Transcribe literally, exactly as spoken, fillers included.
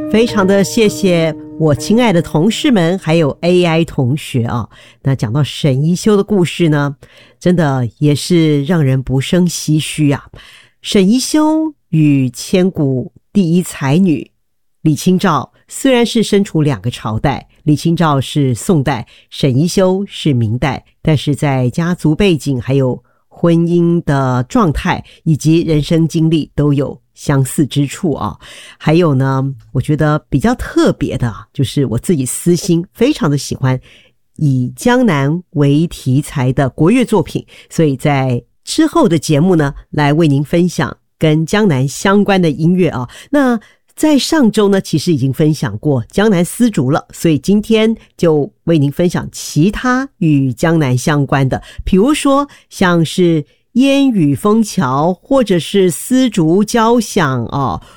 非常的谢谢我亲爱的同事们还有 A I 同学啊。那讲到沈一修的故事呢，真的也是让人不胜唏嘘啊。沈一修与千古第一才女李清照虽然是身处两个朝代，李清照是宋代，沈一修是明代，但是在家族背景还有婚姻的状态以及人生经历都有相似之处啊。还有呢，我觉得比较特别的就是我自己私心非常的喜欢以江南为题材的国乐作品，所以在之后的节目呢，来为您分享跟江南相关的音乐啊。那在上周呢，其实已经分享过江南丝竹了，所以今天就为您分享其他与江南相关的，比如说像是烟雨枫桥，或者是丝竹交响哦，